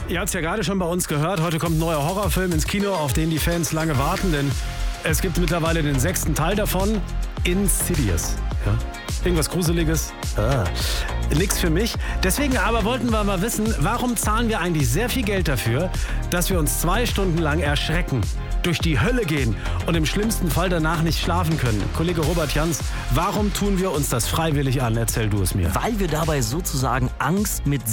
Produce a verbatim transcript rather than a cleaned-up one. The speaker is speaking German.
Ihr habt es ja gerade schon bei uns gehört, heute kommt ein neuer Horrorfilm ins Kino, auf den die Fans lange warten, denn es gibt mittlerweile den sechsten Teil davon, Insidious. Ja? Irgendwas Gruseliges? Ah. Nix für mich. Deswegen aber wollten wir mal wissen, warum zahlen wir eigentlich sehr viel Geld dafür, dass wir uns zwei Stunden lang erschrecken, durch die Hölle gehen und im schlimmsten Fall danach nicht schlafen können. Kollege Robert Jans, warum tun wir uns das freiwillig an? Erzähl du es mir. Weil wir dabei sozusagen Angst mit